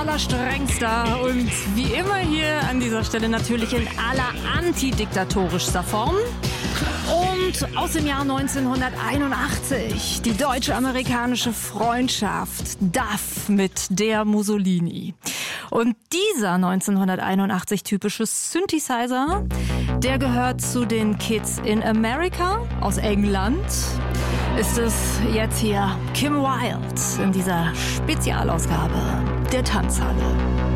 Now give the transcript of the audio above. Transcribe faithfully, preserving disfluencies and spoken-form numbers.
Allerstrengster und wie immer hier an dieser Stelle natürlich in aller antidiktatorischster Form. Und aus dem Jahr neunzehnhunderteinundachtzig die deutsch-amerikanische Freundschaft D A F mit der Mussolini. Und dieser neunzehnhunderteinundachtzig typische Synthesizer, der gehört zu den Kids in America aus England. Ist es jetzt hier Kim Wilde in dieser Spezialausgabe der Tanzhalle.